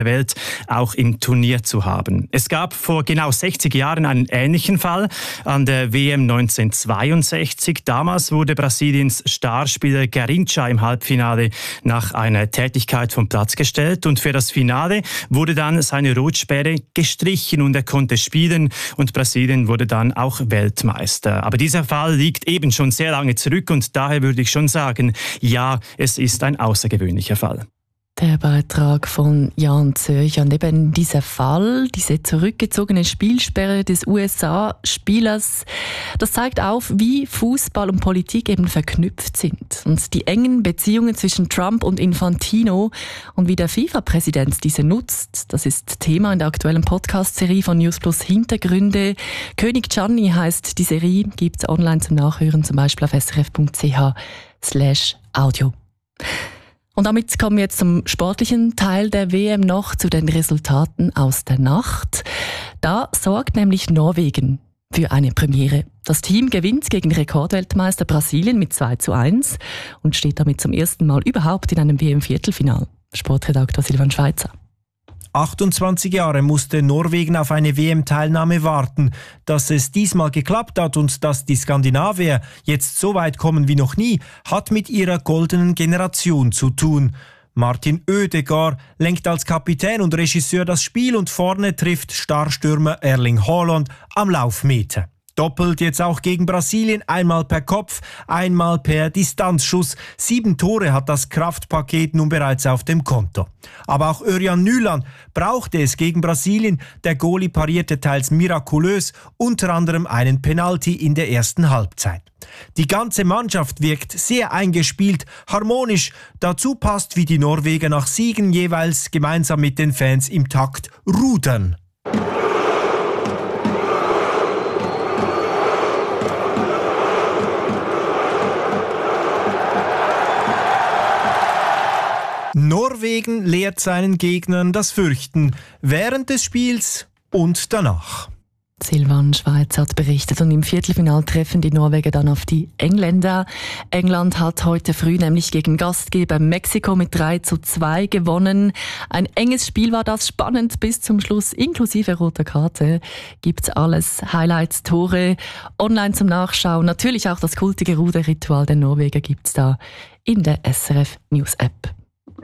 Welt auch im Turnier zu haben. Es gab vor genau 60 Jahren einen ähnlichen Fall an der WM 1962. Damals wurde Brasiliens Starspieler Garrincha im Halbfinale nach einer Tätigkeit vom Platz gestellt und für das Finale wurde dann seine Rotsperre gestrichen und er konnte spielen und Brasilien wurde dann auch Weltmeister. Aber dieser Fall liegt eben schon sehr lange zurück und daher würde ich schon sagen, ja, es ist ein außergewöhnlicher Fall. Der Beitrag von Jan Zöcher. Und eben dieser Fall, diese zurückgezogene Spielsperre des USA-Spielers, das zeigt auf, wie Fußball und Politik eben verknüpft sind. Und die engen Beziehungen zwischen Trump und Infantino und wie der FIFA-Präsident diese nutzt, das ist Thema in der aktuellen Podcast-Serie von News Plus Hintergründe. König Gianni heisst die Serie, gibt es online zum Nachhören, zum Beispiel auf srf.ch/audio. Und damit kommen wir jetzt zum sportlichen Teil der WM noch, zu den Resultaten aus der Nacht. Da sorgt nämlich Norwegen für eine Premiere. Das Team gewinnt gegen Rekordweltmeister Brasilien mit 2:1 und steht damit zum ersten Mal überhaupt in einem WM-Viertelfinal. Sportredaktor Silvan Schweizer. 28 Jahre musste Norwegen auf eine WM-Teilnahme warten. Dass es diesmal geklappt hat und dass die Skandinavier jetzt so weit kommen wie noch nie, hat mit ihrer goldenen Generation zu tun. Martin Ødegaard lenkt als Kapitän und Regisseur das Spiel und vorne trifft Starstürmer Erling Haaland am Laufmeter. Doppelt jetzt auch gegen Brasilien, einmal per Kopf, einmal per Distanzschuss. 7 Tore hat das Kraftpaket nun bereits auf dem Konto. Aber auch Örjan Nyland brauchte es gegen Brasilien. Der Goalie parierte teils mirakulös, unter anderem einen Penalty in der ersten Halbzeit. Die ganze Mannschaft wirkt sehr eingespielt, harmonisch. Dazu passt, wie die Norweger nach Siegen jeweils gemeinsam mit den Fans im Takt rudern. Norwegen lehrt seinen Gegnern das Fürchten während des Spiels und danach. Silvan Schweizer hat berichtet und im Viertelfinal treffen die Norweger dann auf die Engländer. England hat heute früh nämlich gegen Gastgeber Mexiko mit 3:2 gewonnen. Ein enges Spiel war das, spannend bis zum Schluss, inklusive roter Karte. Gibt's alles, Highlights, Tore, online zum Nachschauen. Natürlich auch das kultige Ruderritual der Norweger gibt's da in der SRF News App.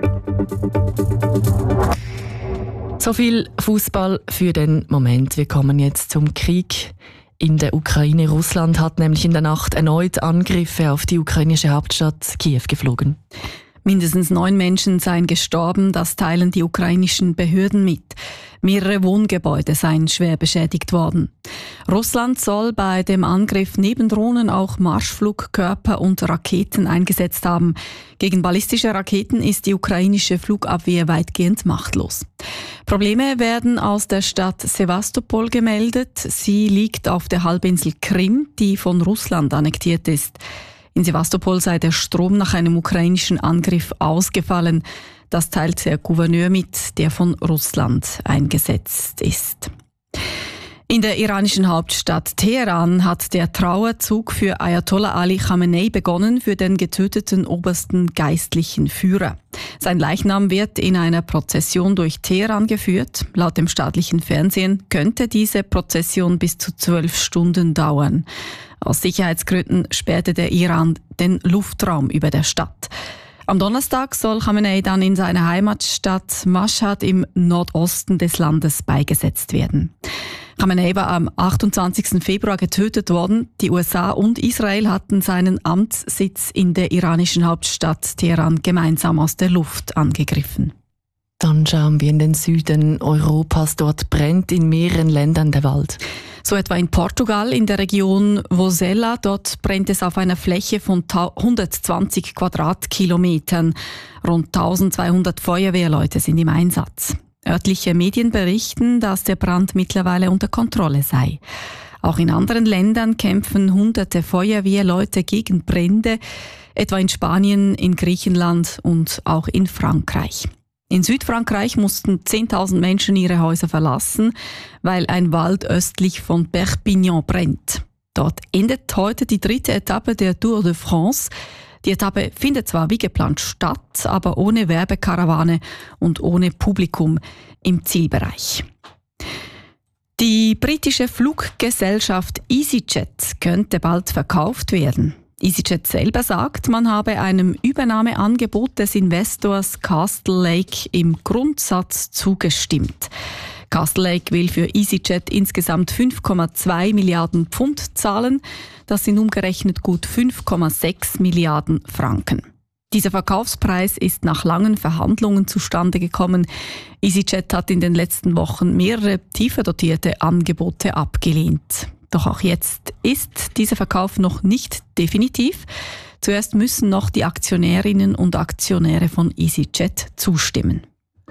So viel Fußball für den Moment. Wir kommen jetzt zum Krieg in der Ukraine. Russland hat nämlich in der Nacht erneut Angriffe auf die ukrainische Hauptstadt Kiew geflogen. Mindestens 9 Menschen seien gestorben, das teilen die ukrainischen Behörden mit. Mehrere Wohngebäude seien schwer beschädigt worden. Russland soll bei dem Angriff neben Drohnen auch Marschflugkörper und Raketen eingesetzt haben. Gegen ballistische Raketen ist die ukrainische Flugabwehr weitgehend machtlos. Probleme werden aus der Stadt Sewastopol gemeldet. Sie liegt auf der Halbinsel Krim, die von Russland annektiert ist. In Sewastopol sei der Strom nach einem ukrainischen Angriff ausgefallen. Das teilt der Gouverneur mit, der von Russland eingesetzt ist. In der iranischen Hauptstadt Teheran hat der Trauerzug für Ayatollah Ali Khamenei begonnen, für den getöteten obersten geistlichen Führer. Sein Leichnam wird in einer Prozession durch Teheran geführt. Laut dem staatlichen Fernsehen könnte diese Prozession bis zu 12 Stunden dauern. Aus Sicherheitsgründen sperrte der Iran den Luftraum über der Stadt. Am Donnerstag soll Khamenei dann in seiner Heimatstadt Mashhad im Nordosten des Landes beigesetzt werden. Khamenei war am 28. Februar getötet worden. Die USA und Israel hatten seinen Amtssitz in der iranischen Hauptstadt Teheran gemeinsam aus der Luft angegriffen. Dann schauen wir in den Süden Europas. Dort brennt in mehreren Ländern der Wald. So etwa in Portugal in der Region Vozela. Dort brennt es auf einer Fläche von 120 Quadratkilometern. Rund 1200 Feuerwehrleute sind im Einsatz. Örtliche Medien berichten, dass der Brand mittlerweile unter Kontrolle sei. Auch in anderen Ländern kämpfen hunderte Feuerwehrleute gegen Brände, etwa in Spanien, in Griechenland und auch in Frankreich. In Südfrankreich mussten 10.000 Menschen ihre Häuser verlassen, weil ein Wald östlich von Perpignan brennt. Dort endet heute die 3. Etappe der Tour de France. Die Etappe findet zwar wie geplant statt, aber ohne Werbekarawane und ohne Publikum im Zielbereich. Die britische Fluggesellschaft EasyJet könnte bald verkauft werden. EasyJet selber sagt, man habe einem Übernahmeangebot des Investors Castle Lake im Grundsatz zugestimmt. Castle Lake will für EasyJet insgesamt 5,2 Milliarden Pfund zahlen. Das sind umgerechnet gut 5,6 Milliarden Franken. Dieser Verkaufspreis ist nach langen Verhandlungen zustande gekommen. EasyJet hat in den letzten Wochen mehrere tiefer dotierte Angebote abgelehnt. Doch auch jetzt ist dieser Verkauf noch nicht definitiv. Zuerst müssen noch die Aktionärinnen und Aktionäre von EasyJet zustimmen.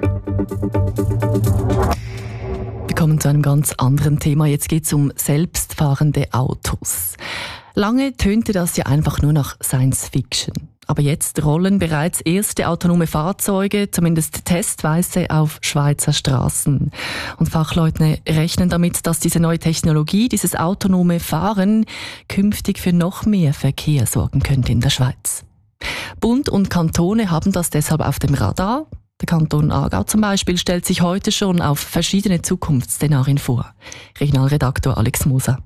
Wir kommen zu einem ganz anderen Thema. Jetzt geht es um selbstfahrende Autos. Lange tönte das ja einfach nur nach Science Fiction. Aber jetzt rollen bereits erste autonome Fahrzeuge, zumindest testweise, auf Schweizer Straßen. Und Fachleute rechnen damit, dass diese neue Technologie, dieses autonome Fahren, künftig für noch mehr Verkehr sorgen könnte in der Schweiz. Bund und Kantone haben das deshalb auf dem Radar. Der Kanton Aargau zum Beispiel stellt sich heute schon auf verschiedene Zukunftsszenarien vor. Regionalredaktor Alex Moser.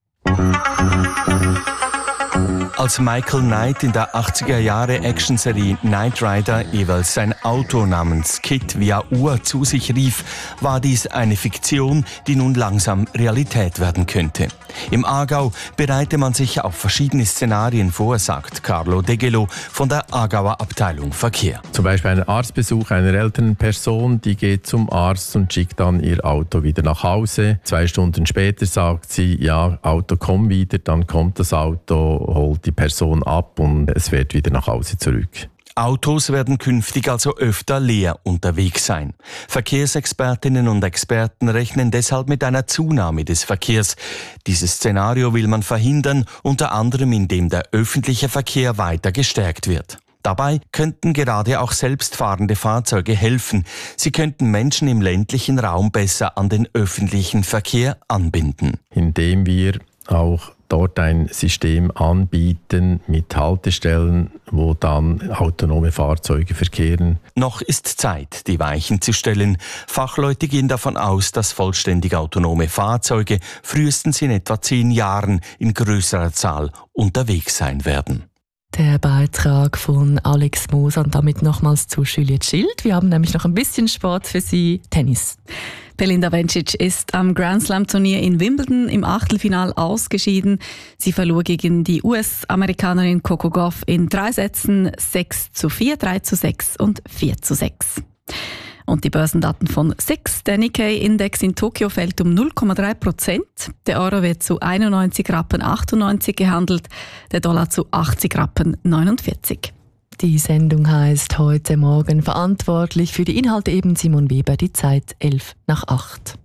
Als Michael Knight in der 80er-Jahre-Actionserie Knight Rider jeweils sein Auto namens Kit via Uhr zu sich rief, war dies eine Fiktion, die nun langsam Realität werden könnte. Im Aargau bereite man sich auf verschiedene Szenarien vor, sagt Carlo Degelo von der Aargauer Abteilung Verkehr. Zum Beispiel ein Arztbesuch einer älteren Person, die geht zum Arzt und schickt dann ihr Auto wieder nach Hause. 2 Stunden später sagt sie, ja, Auto komm wieder, dann kommt das Auto, holt die Person ab und es fährt wieder nach Hause zurück. Autos werden künftig also öfter leer unterwegs sein. Verkehrsexpertinnen und Experten rechnen deshalb mit einer Zunahme des Verkehrs. Dieses Szenario will man verhindern, unter anderem indem der öffentliche Verkehr weiter gestärkt wird. Dabei könnten gerade auch selbstfahrende Fahrzeuge helfen. Sie könnten Menschen im ländlichen Raum besser an den öffentlichen Verkehr anbinden. Indem wir auch dort ein System anbieten mit Haltestellen, wo dann autonome Fahrzeuge verkehren. Noch ist Zeit, die Weichen zu stellen. Fachleute gehen davon aus, dass vollständig autonome Fahrzeuge frühestens in etwa 10 Jahren in größerer Zahl unterwegs sein werden. Der Beitrag von Alex Moser und damit nochmals zu Juliette Schild. Wir haben nämlich noch ein bisschen Sport für Sie, Tennis. Belinda Bencic ist am Grand Slam Turnier in Wimbledon im Achtelfinal ausgeschieden. Sie verlor gegen die US-Amerikanerin Coco Gauff in 3 Sätzen 6:4, 3:6 und 4:6. Und die Börsendaten von SIX, der Nikkei-Index in Tokio, fällt um 0,3%. Der Euro wird zu 91,98 Rappen gehandelt, der Dollar zu 80,49 Rappen. Die Sendung heisst heute Morgen verantwortlich für die Inhalte eben Simon Weber, die Zeit 7:55.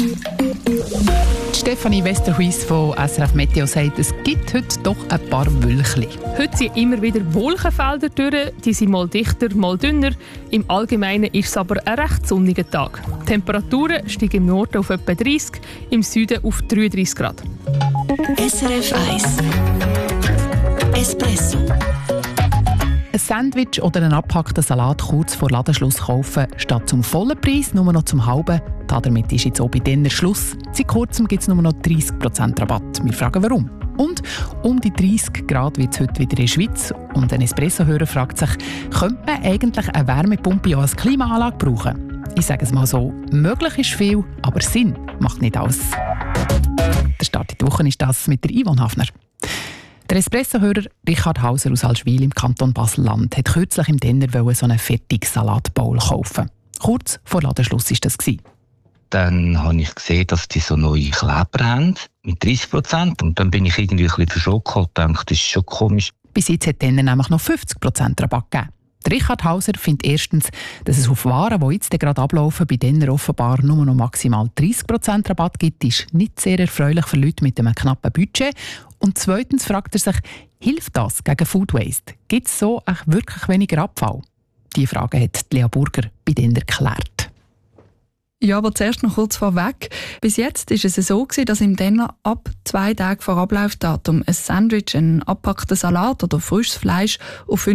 Stefanie Westerhuis von SRF Meteo sagt, es gibt heute doch ein paar Wölkchen. Heute sind immer wieder Wolkenfelder durch, die sind mal dichter, mal dünner. Im Allgemeinen ist es aber ein recht sonniger Tag. Die Temperaturen steigen im Norden auf etwa 30, im Süden auf 33 Grad. SRF 1 Espresso. Ein Sandwich oder einen abgehackten Salat kurz vor Ladenschluss kaufen, statt zum vollen Preis nur noch zum halben. Damit ist jetzt auch bei denen Schluss. Seit kurzem gibt es nur noch 30% Rabatt. Wir fragen warum. Und um die 30 Grad wird es heute wieder in der Schweiz. Und ein Espresso-Hörer fragt sich, könnte man eigentlich eine Wärmepumpe auch als Klimaanlage brauchen? Ich sage es mal so, möglich ist viel, aber Sinn macht nicht alles. Der Start in die Woche ist das mit der Yvonne Hafner. Der Espresso-Hörer Richard Hauser aus Halschwil im Kanton Basel-Land hat kürzlich im Denner so einen fertigen Salatbowl kaufen. Kurz vor Ladenschluss war das. Dann habe ich gesehen, dass die so neue Kleber haben, mit 30%. Und dann bin ich irgendwie ein bisschen verschrocken und dachte, das ist schon komisch. Bis jetzt hat Denner nämlich noch 50% Rabatt gegeben. Richard Hauser findet erstens, dass es auf Waren, die jetzt gerade ablaufen, bei Denner offenbar nur noch maximal 30% Rabatt gibt, ist nicht sehr erfreulich für Leute mit einem knappen Budget. Und zweitens fragt er sich, hilft das gegen Food Waste? Gibt es so wirklich weniger Abfall? Diese Frage hat Lea Burger bei Denner geklärt. Ja, aber zuerst noch kurz vorweg. Bis jetzt war es so, dass im Denner ab 2 Tagen vor Ablaufdatum ein Sandwich, ein abgepackter Salat oder frisches Fleisch auf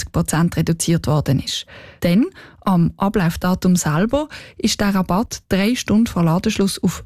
25% reduziert worden ist. Dann, am Ablaufdatum selber, ist der Rabatt 3 Stunden vor Ladenschluss auf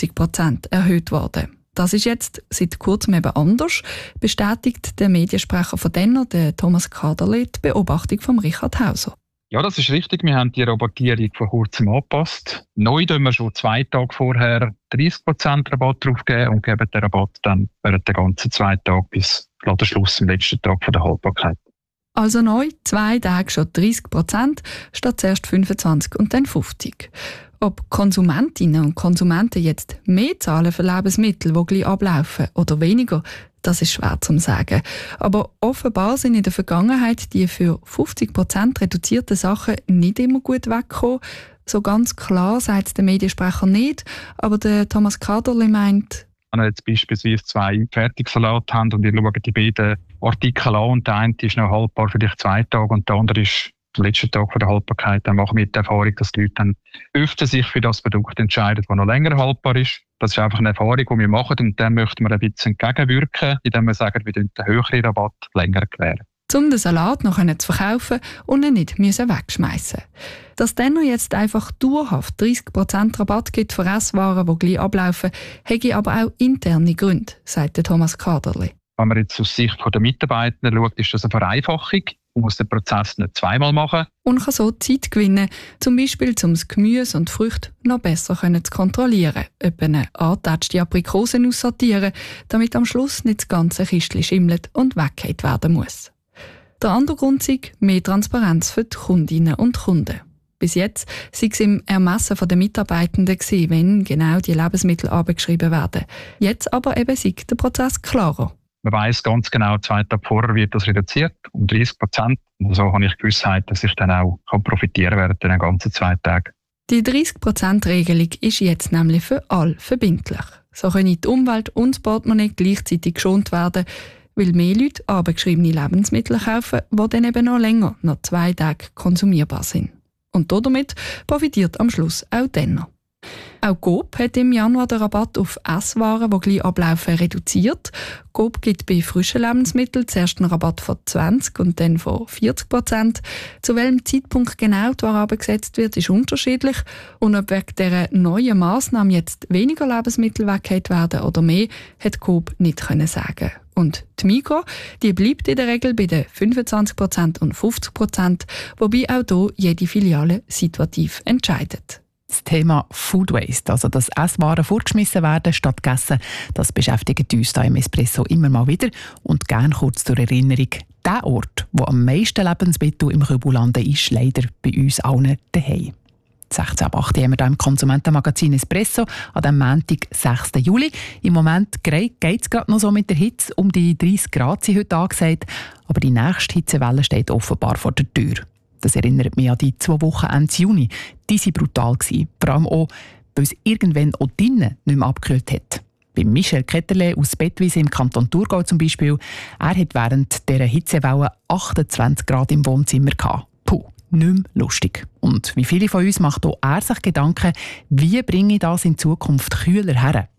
50% erhöht worden. Das ist jetzt seit kurzem eben anders, bestätigt der Mediensprecher von Denner, der Thomas Kaderle, die Beobachtung von Richard Hauser. Ja, das ist richtig. Wir haben die Rabattierung vor kurzem angepasst. Neu geben wir schon 2 Tage vorher 30% Rabatt drauf geben und geben den Rabatt dann während der ganzen 2 Tage bis Ladenschluss am letzten Tag der Haltbarkeit. Also neu 2 Tage schon 30% statt zuerst 25% und dann 50%. Ob Konsumentinnen und Konsumenten jetzt mehr zahlen für Lebensmittel, die gleich ablaufen, oder weniger, das ist schwer zu sagen. Aber offenbar sind in der Vergangenheit die für 50% reduzierten Sachen nicht immer gut weggekommen. So ganz klar sagt es der Mediensprecher nicht, aber der Thomas Kaderle meint, wenn wir jetzt beispielsweise 2 Fertigsalate haben und wir schauen die beiden Artikel an und der eine ist noch haltbar vielleicht 2 Tage und der andere ist am letzten Tag der Haltbarkeit, dann machen wir die Erfahrung, dass die Leute dann öfter sich für das Produkt entscheiden, das noch länger haltbar ist. Das ist einfach eine Erfahrung, die wir machen und dann möchten wir ein bisschen entgegenwirken, indem wir sagen, wir den höheren Rabatt länger gewähren. Um den Salat noch zu verkaufen und ihn nicht wegschmeißen. Dass Denner jetzt einfach dauerhaft 30% Rabatt gibt für Esswaren, die gleich ablaufen, hätte aber auch interne Gründe, sagt Thomas Kaderle. Wenn man jetzt aus Sicht der Mitarbeiter schaut, ist das eine Vereinfachung. Man muss den Prozess nicht zweimal machen. Und kann so Zeit gewinnen, zum Beispiel um das Gemüse und die Früchte noch besser zu kontrollieren, ob eine angetatschte Aprikosen aussortieren, damit am Schluss nicht das ganze Kistchen schimmelt und weggeht werden muss. Der andere Grund ist mehr Transparenz für die Kundinnen und Kunden. Bis jetzt sei es im Ermessen der Mitarbeitenden gewesen, wenn genau die Lebensmittel abgeschrieben werden. Jetzt aber eben sei der Prozess klarer. Man weiss ganz genau, 2 Tage vorher wird das reduziert um 30%. Und so habe ich Gewissheit, dass ich dann auch profitieren während den ganzen 2 Tagen. Die 30%-Regelung ist jetzt nämlich für alle verbindlich. So können die Umwelt und das Portemonnaie gleichzeitig geschont werden, weil mehr Leute abgeschriebene Lebensmittel kaufen, die dann eben noch länger, noch 2 Tage konsumierbar sind. Und damit profitiert am Schluss auch Denner. Auch Coop hat im Januar den Rabatt auf Esswaren, die gleich ablaufen, reduziert. Coop gibt bei frischen Lebensmitteln zuerst einen Rabatt von 20% und dann von 40%. Zu welchem Zeitpunkt genau die Ware abgesetzt wird, ist unterschiedlich. Und ob wegen dieser neuen Massnahmen jetzt weniger Lebensmittel weggeht werden oder mehr, hat Coop nicht sagen. Und die Migros, die bleibt in der Regel bei den 25% und 50%, wobei auch hier jede Filiale situativ entscheidet. Das Thema Food Waste, also dass Esswaren vorgeschmissen werden statt gegessen, das beschäftigt uns hier im Espresso immer mal wieder. Und gerne kurz zur Erinnerung, der Ort, wo am meisten Lebensmittel im Kübel landen, ist leider bei uns allen daheim. 16.08 haben wir hier im Konsumentenmagazin Espresso an dem Montag, 6. Juli. Im Moment geht es gerade noch so mit der Hitze. Um die 30 Grad sind heute angesagt, aber die nächste Hitzewelle steht offenbar vor der Tür. Das erinnert mich an die 2 Wochen Ende Juni. Die waren brutal. Vor allem auch, weil es irgendwann auch drinnen nicht mehr abgekühlt hat. Bei Michel Ketterle aus Bettwiese im Kanton Thurgau zum Beispiel, er hat während dieser Hitzewelle 28 Grad im Wohnzimmer gehabt. Puh, nicht mehr lustig. Und wie viele von uns macht auch er sich Gedanken, wie bringe ich das in Zukunft kühler her?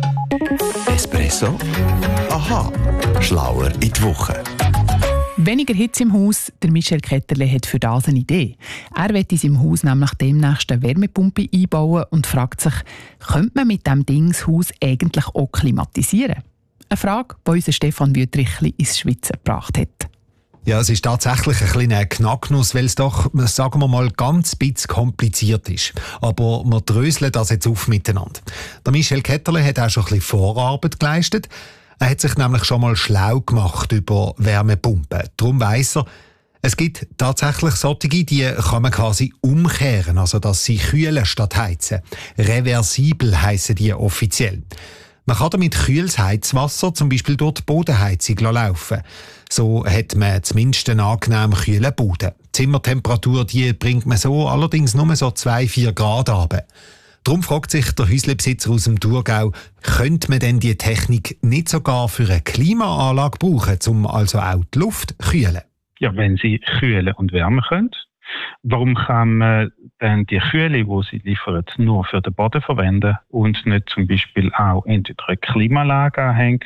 Espresso? Aha, schlauer in die Woche. Weniger Hitze im Haus, der Michel Ketterle hat für das eine Idee. Er will in seinem Haus nämlich demnächst eine Wärmepumpe einbauen und fragt sich, könnte man mit diesem Ding das Haus eigentlich auch klimatisieren? Eine Frage, die unser Stefan Wüttrichli ins Schwitzen gebracht hat. Ja, es ist tatsächlich ein kleiner Knacknuss, weil es doch, sagen wir mal, ganz bisschen kompliziert ist. Aber wir dröseln das jetzt auf miteinander. Der Michel Ketterle hat auch schon ein bisschen Vorarbeit geleistet. Er hat sich nämlich schon mal schlau gemacht über Wärmepumpen. Darum weiss er, es gibt tatsächlich solche, die kann man quasi umkehren, also dass sie kühlen statt heizen. Reversibel heissen die offiziell. Man kann damit kühles Heizwasser zum Beispiel durch die Bodenheizung laufen. So hat man zumindest einen angenehm kühlen Boden. Die Zimmertemperatur die bringt man so allerdings nur so 2-4 Grad runter. Darum fragt sich der Häuslebesitzer aus dem Thurgau, könnte man denn die Technik nicht sogar für eine Klimaanlage brauchen, um also auch die Luft zu kühlen? Ja, wenn sie kühlen und wärmen können, Warum kann man dann die Kühle, die sie liefern, nur für den Boden verwenden und nicht zum Beispiel auch entweder eine Klimaanlage anhängen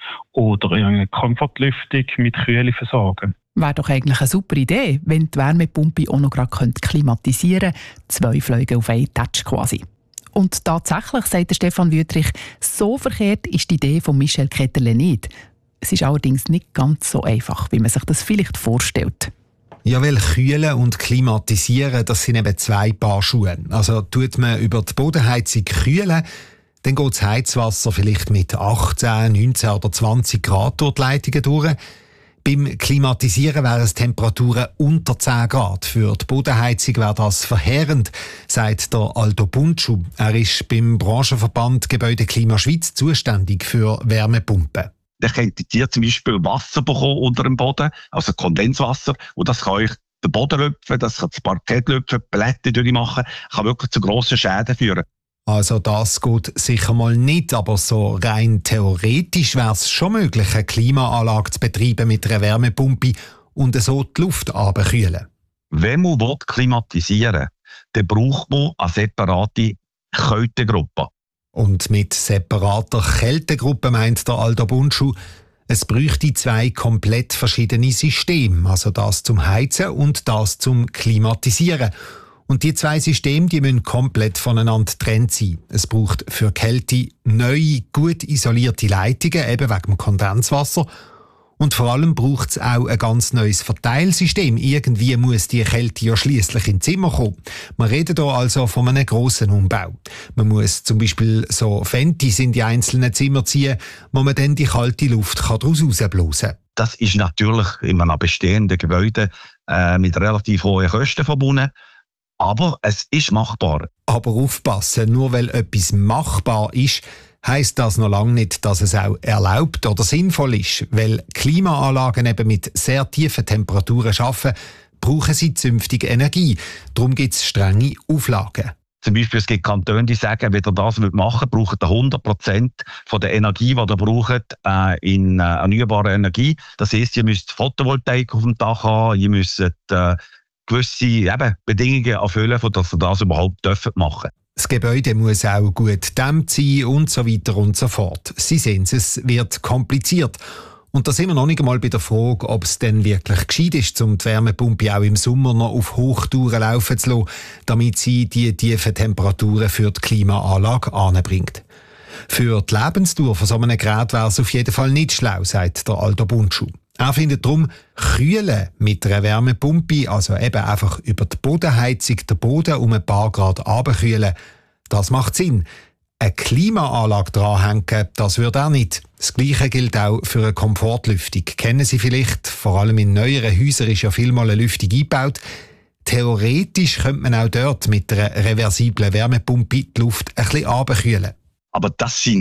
oder eine Komfortlüftung mit Kühle versorgen? Wäre doch eigentlich eine super Idee, wenn die Wärmepumpe auch noch gerade klimatisieren könnte. 2 Fliegen auf einen Touch quasi. Und tatsächlich, sagt Stefan Wüthrich, so verkehrt ist die Idee von Michel Ketterle nicht. Es ist allerdings nicht ganz so einfach, wie man sich das vielleicht vorstellt. Ja, weil Kühlen und Klimatisieren, das sind eben 2 Paar Schuhe. Also tut man über die Bodenheizung kühlen, dann geht das Heizwasser vielleicht mit 18, 19 oder 20 Grad durch die Leitungen durch. Beim Klimatisieren wären es Temperaturen unter 10 Grad. Für die Bodenheizung wäre das verheerend, sagt der Aldo Buntschu. Er ist beim Branchenverband Gebäude Klima Schweiz zuständig für Wärmepumpen. Dann könnt ihr zum Beispiel Wasser bekommen unter dem Boden, also Kondenswasser, und das kann euch den Boden lüpfen, das kann das Parkett lüpfen, die Paletten durchmachen, kann wirklich zu grossen Schäden führen. Also das geht sicher mal nicht, aber so rein theoretisch wäre es schon möglich, eine Klimaanlage zu betreiben mit einer Wärmepumpe und so die Luft abkühlen. Wenn man klimatisieren will, dann braucht man eine separate Kältegruppe. Und mit separater Kältegruppe meint der Aldo Buntschu, es bräuchte 2 komplett verschiedene Systeme, also das zum Heizen und das zum Klimatisieren. Und die 2 Systeme, die müssen komplett voneinander getrennt sein. Es braucht für Kälte neue, gut isolierte Leitungen, eben wegen dem Kondenswasser. Und vor allem braucht es auch ein ganz neues Verteilsystem. Irgendwie muss die Kälte ja schliesslich ins Zimmer kommen. Man redet hier also von einem grossen Umbau. Man muss zum Beispiel so Ventis in die einzelnen Zimmer ziehen, wo man dann die kalte Luft daraus rausblasen kann. Das ist natürlich in einem bestehenden Gebäude mit relativ hohen Kosten verbunden. Aber es ist machbar. Aber aufpassen, nur weil etwas machbar ist, heisst das noch lange nicht, dass es auch erlaubt oder sinnvoll ist. Weil Klimaanlagen eben mit sehr tiefen Temperaturen arbeiten, brauchen sie zünftig Energie. Darum gibt es strenge Auflagen. Zum Beispiel, es gibt Kantone, die sagen, wenn ihr das machen wollt, braucht ihr 100% von der Energie, die ihr braucht, in erneuerbare Energie. Das heisst, ihr müsst Photovoltaik auf dem Dach haben, ihr müsst gewisse Bedingungen erfüllen, dass ihr das überhaupt machen dürfen. Das Gebäude muss auch gut gedämmt sein und so weiter und so fort. Sie sehen es wird kompliziert. Und da sind wir noch nicht einmal bei der Frage, ob es denn wirklich gescheit ist, um die Wärmepumpe auch im Sommer noch auf Hochtouren laufen zu lassen, damit sie die tiefen Temperaturen für die Klimaanlage anbringt. Für die Lebensdauer von so einem Gerät wäre es auf jeden Fall nicht schlau, sagt der Aldo Buntschu. Er findet darum, kühlen mit einer Wärmepumpe, also eben einfach über die Bodenheizung den Boden um ein paar Grad runterkühlen, das macht Sinn. Eine Klimaanlage dranhängen, das würde er nicht. Das Gleiche gilt auch für eine Komfortlüftung. Kennen Sie vielleicht, vor allem in neueren Häusern ist ja vielmal eine Lüftung eingebaut. Theoretisch könnte man auch dort mit einer reversiblen Wärmepumpe die Luft ein bisschen runterkühlen. Aber das sind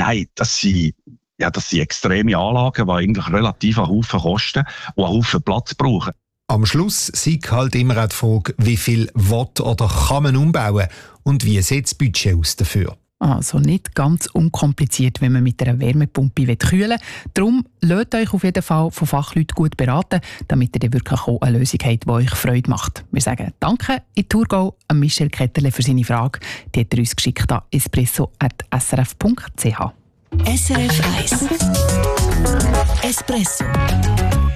extreme Anlagen, die eigentlich relativ einen Haufen kosten und einen Haufen Platz brauchen. Am Schluss sieht halt immer auch die Frage, wie viel will oder kann man umbauen und wie sieht das Budget aus dafür. Also nicht ganz unkompliziert, wenn man mit einer Wärmepumpe kühlen will. Darum lasst euch auf jeden Fall von Fachleuten gut beraten, damit ihr dann wirklich auch eine Lösung habt, die euch Freude macht. Wir sagen Danke in Thurgau an Michel Ketterle für seine Frage. Die hat er uns geschickt an espresso@srf.ch. SRF 1 Espresso